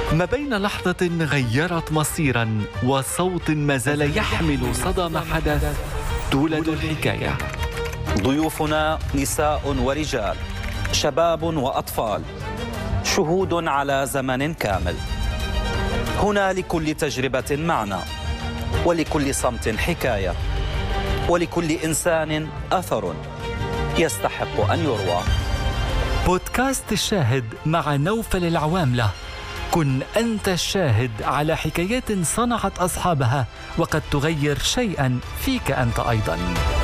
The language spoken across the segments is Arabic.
ما بين لحظة غيرت مصيرا وصوت ما زال يحمل صدى ما حدث تولد الحكاية. ضيوفنا نساء ورجال، شباب وأطفال، شهود على زمن كامل. هنا لكل تجربة معنى، ولكل صمت حكاية، ولكل إنسان أثر يستحق أن يروى. بودكاست الشاهد مع نوفل العواملة. كن أنت الشاهد على حكايات صنعت أصحابها وقد تغير شيئا فيك أنت أيضا.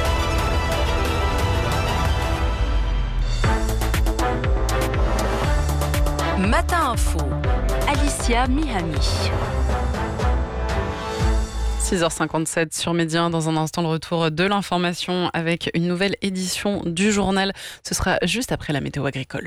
Matin Info, Alicia Mihami. 6h57 sur Média. Dans un instant, le retour de l'information avec une nouvelle édition du journal. Ce sera juste après la météo agricole.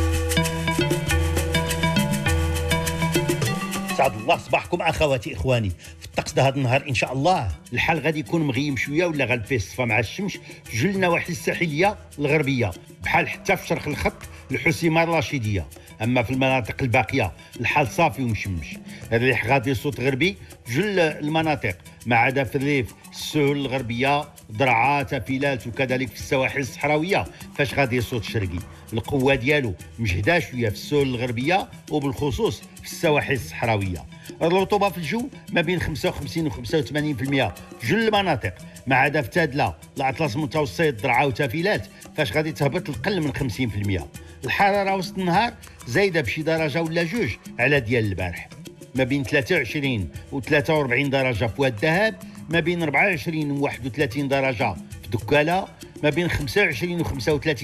سعد الله صباحكم اخواتي اخواني. في الطقس ده هذا النهار ان شاء الله الحال غادي يكون مغيم شويه ولا غالب فيه الصفا مع الشمس في جل النواحي الساحليه الغربيه، بحال حتى في شرق الخط الحسيمه الرشيديه. اما في المناطق الباقيه الحال صافي ومشمش. الريح غادي يصوت غربي في جل المناطق ما عدا في الريف، السهول الغربيه، ضرعا، تافيلات، وكذلك في السواحل الصحراويه فاش غادي يصوت شرقي. القوه ديالو مجهده شويه في السهول الغربيه وبالخصوص في السواحل الصحراويه. الرطوبه في الجو ما بين 55 و 85% في جل المناطق ما عدا في تادله، الاطلس المتوسط، ضرعا وتافيلات فاش غادي تهبط القل من 50%. الحراره وسط النهار زايده بشي درجه ولا جوج على ديال البارح، ما بين 23 و 43 درجه في واد الذهب، ما بين 24 و 31 درجه في دكاله، ما بين 25 و 35